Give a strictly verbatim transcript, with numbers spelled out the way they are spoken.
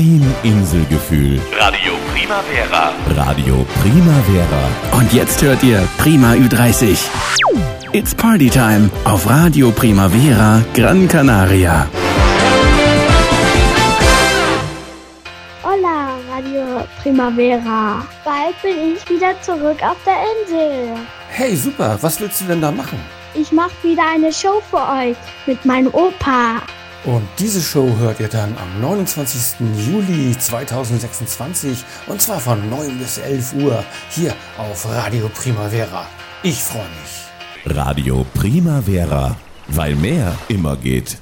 Ein Inselgefühl. Radio Primavera. Radio Primavera. Und jetzt hört ihr Prima Ü dreißig. It's Party Time auf Radio Primavera Gran Canaria. Hola, Radio Primavera. Bald bin ich wieder zurück auf der Insel. Hey, super. Was willst du denn da machen? Ich mache wieder eine Show für euch mit meinem Opa. Und diese Show hört ihr dann am neunundzwanzigsten Juli zweitausendsechsundzwanzig und zwar von neun bis elf Uhr hier auf Radio Primavera. Ich freue mich. Radio Primavera, weil mehr immer geht.